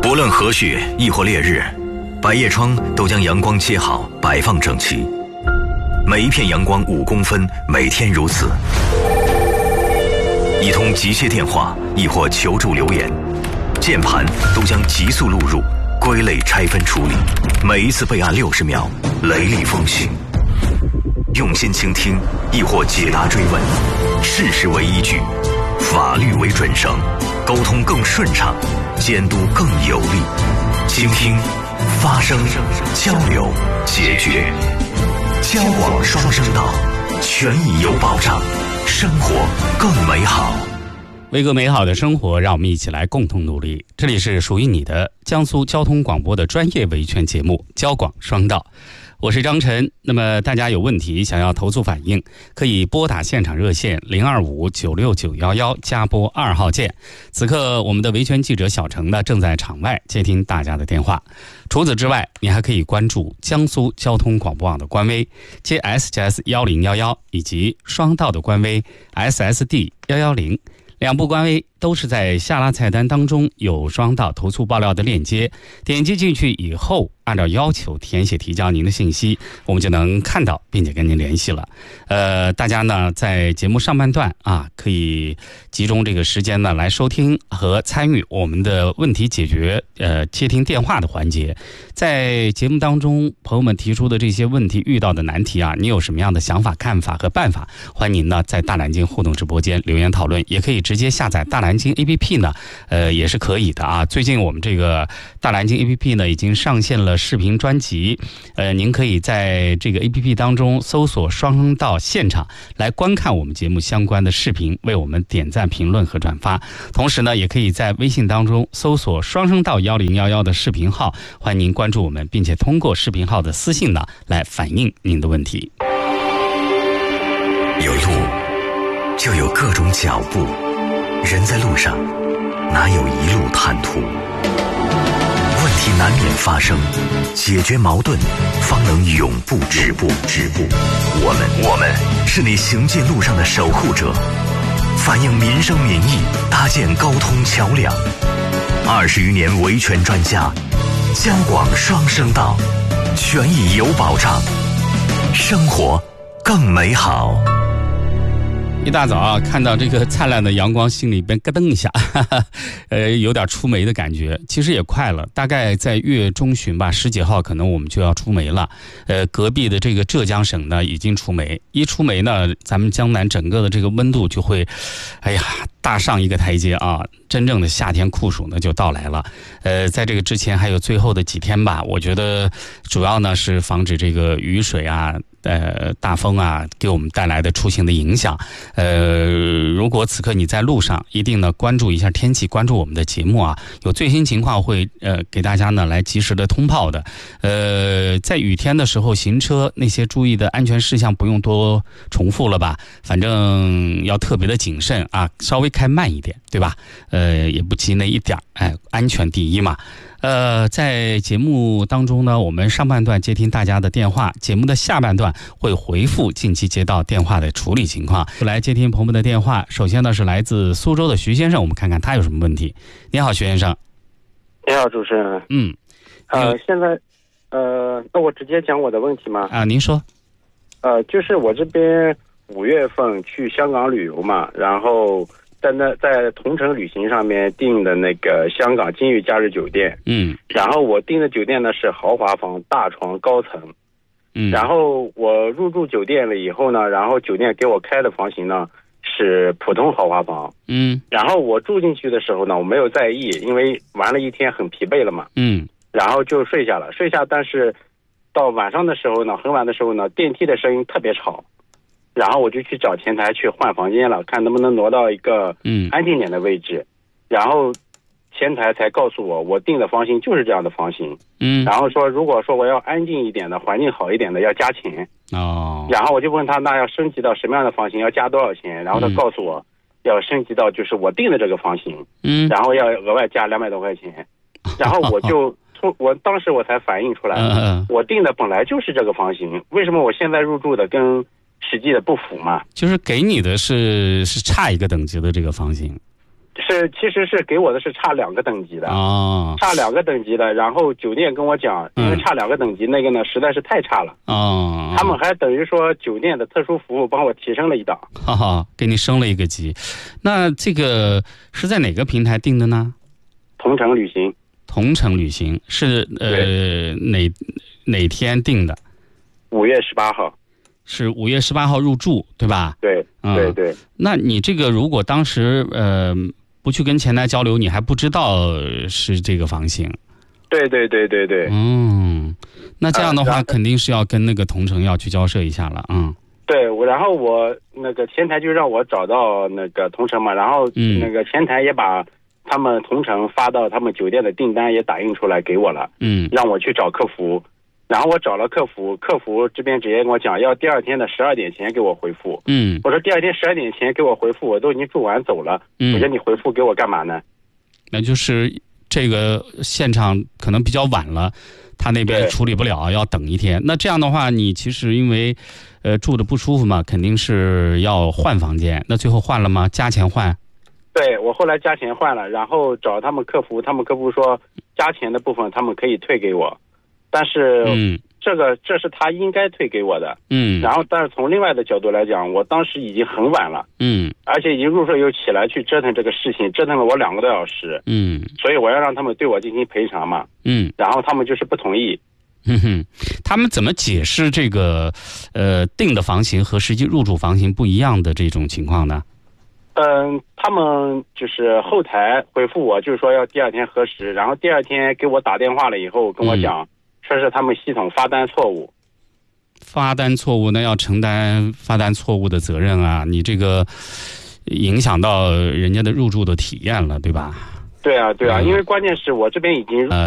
不论何雪亦或烈日，百叶窗都将阳光接好，摆放整齐。每一片阳光5公分，每天如此。一通急切电话亦或求助留言，键盘都将急速录入，归类拆分处理。每一次备案60秒，雷厉风行。用心倾听亦或解答追问，事实为依据，法律为准绳，沟通更顺畅，监督更有力。倾听、发声、交流、解决，交广双声道，权益有保障，生活更美好。 为个美好的生活，让我们一起来共同努力。这里是属于你的江苏交通广播的专业维权节目《交广双道》，我是张晨。那么大家有问题想要投诉反映，可以拨打现场热线025969111加拨2号键。此刻我们的维权记者小程呢正在场外接听大家的电话。除此之外，你还可以关注江苏交通广播网的官微JSJS1011以及双道的官微 SSD110。两部官微都是在下拉菜单当中有双道投诉爆料的链接，点击进去以后，按照要求填写提交您的信息，我们就能看到并且跟您联系了。大家呢在节目上半段可以集中这个时间呢来收听和参与我们的问题解决接听电话的环节。在节目当中朋友们提出的这些问题遇到的难题你有什么样的想法看法和办法，欢迎您呢在大南京互动直播间留言讨论，也可以直接下载大南京 APP 呢也是可以的最近我们这个大南京 APP 呢已经上线了视频专辑，您可以在这个 APP 当中搜索双声道现场来观看我们节目相关的视频，为我们点赞评论和转发。同时呢也可以在微信当中搜索双声道1011的视频号，欢迎您关注我们，并且通过视频号的私信呢来反映您的问题。 有路就有各种脚步，人在路上哪有一路坦途？问题难免发生，解决矛盾方能永不止步。我们是你行进路上的守护者，反映民生民意，搭建沟通桥梁。20余年维权专家，交广双声道，权益有保障，生活更美好。 一大早看到这个灿烂的阳光，心里边咯噔一下，有点出梅的感觉。其实也快了，大概在月中旬吧，10几号可能我们就要出梅了。隔壁的这个浙江省呢已经出梅，一出梅呢，咱们江南整个的这个温度就会，大上一个台阶真正的夏天酷暑呢就到来了。在这个之前还有最后的几天吧，我觉得主要呢是防止这个雨水大风给我们带来的出行的影响。如果此刻你在路上，一定呢关注一下天气，关注我们的节目有最新情况会给大家呢来及时的通报的。在雨天的时候行车那些注意的安全事项不用多重复了吧，反正要特别的谨慎稍微开慢一点，对吧？也不急那一点，安全第一嘛。在节目当中呢，我们上半段接听大家的电话，节目的下半段会回复近期接到电话的处理情况。来接听朋友们的电话，首先呢是来自苏州的徐先生，我们看看他有什么问题。你好，徐先生。 你好，主持人。现在那我直接讲我的问题吗？ 您说。 就是我这边5月份去香港旅游嘛，然后在同程旅行上面订的那个香港金隅假日酒店，然后我订的酒店呢是豪华房，大床高层，然后我入住酒店了以后呢，然后酒店给我开的房型呢是普通豪华房，然后我住进去的时候呢，我没有在意，因为玩了一天很疲惫了嘛，然后就睡下，但是到晚上的时候呢，很晚的时候呢，电梯的声音特别吵。然后我就去找前台去换房间了，看能不能挪到一个安静点的位置。然后前台才告诉我，我订的房型就是这样的房型。然后说如果说我要安静一点的，环境好一点的，要加钱。然后我就问他，那要升级到什么样的房型，要加多少钱？然后他告诉我，要升级到就是我订的这个房型，然后要额外加200多块钱。然后我当时我才反应出来，我订的本来就是这个房型，为什么我现在入住的跟实际的不符嘛？ 就是给你的是差一个等级的这个房型。 其实是给我的是差2个等级的哦， 差2个等级的。然后酒店跟我讲，因为差2个等级，那个呢实在是太差了哦， 他们还等于说酒店的特殊服务帮我提升了一档， 哈哈，给你升了一个级。那这个是在哪个平台订的呢？ 同程旅行。 同程旅行是哪天订的 ？5月18号。 是5月18号入住，对吧？ 对，对。 那你这个如果当时不去跟前台交流，你还不知道是这个房型。 对。 那这样的话，肯定是要跟那个同城要去交涉一下了。 对，然后我那个前台就让我找到那个同城嘛，然后那个前台也把他们同城发到他们酒店的订单也打印出来给我了。让我去找客服。然后我找了客服这边直接跟我讲，要第2天的12点前给我回复。我说第2天12点前给我回复，我都已经住完走了。我觉得你回复给我干嘛呢？ 那就是这个现场可能比较晚了，他那边处理不了，要等1天。那这样的话，你其实因为住的不舒服嘛，肯定是要换房间。那最后换了吗？加钱换？ 对，我后来加钱换了，然后找他们客服，他们客服说加钱的部分他们可以退给我。但是这是他应该退给我的。然后但是从另外的角度来讲，我当时已经很晚了。而且已经入睡又起来去折腾这个事情，折腾了我2个多小时。所以我要让他们对我进行赔偿嘛。然后他们就是不同意。 他们怎么解释这个订的房型和实际入住房型不一样的这种情况呢？ 他们就是后台回复我，就是说要第2天核实，然后第2天给我打电话了以后跟我讲。说是他们系统发单错误， 那要承担发单错误的责任啊！你这个影响到人家的入住的体验了，对吧？ 对啊，因为关键是我这边已经